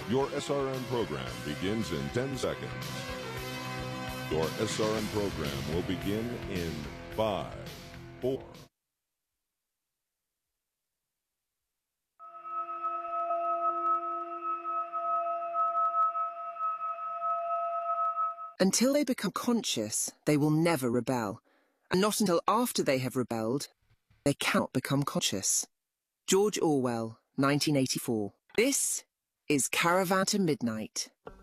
Your SRM program begins in 10 seconds. Your SRM program will begin in 5, 4. Until they become conscious, they will never rebel. And not until after they have rebelled, they cannot become conscious. George Orwell, 1984. This is Caravan to Midnight.